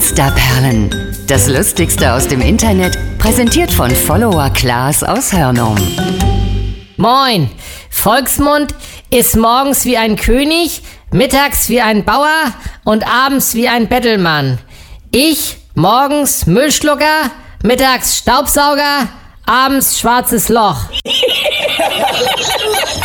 Insta-Perlen. Das Lustigste aus dem Internet, präsentiert von Follower Klaas aus Hörnum. Moin! Volksmund ist morgens wie ein König, mittags wie ein Bauer und abends wie ein Bettelmann. Ich morgens Müllschlucker, mittags Staubsauger, abends schwarzes Loch.